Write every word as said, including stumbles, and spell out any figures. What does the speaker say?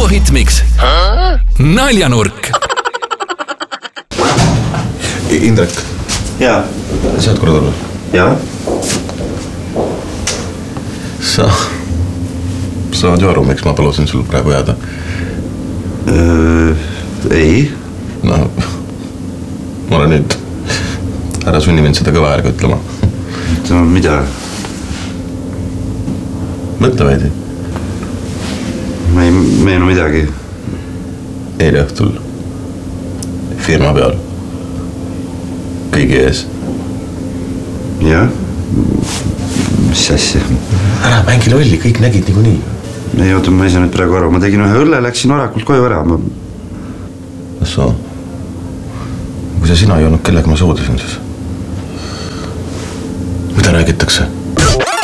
Alo Hitmix. Naljanurk. Indrek. Jaa. Saad korda tulla? Jaa. Sa... Saad ju aru, miks ma palusin sul praegu jääda? Öö, ei. No, ma olen nüüd... Ära sunni mind seda kõva järga ütlema. No, mida? Mõtle veidi. Ma ei meenu midagi. Eile õhtul. Firma peal. Kõigi ees. Jah. Mis asja? Ära mängi lolli, kõik nägid niiku nii. Ei oota, ma ei saa nüüd praegu aru. Ma tegin ühe õlle, läksin varakult koju ära. Ma... Assoo. Kui sa sina ei olnud, kellega ma suudasin siis? Mida räägitakse?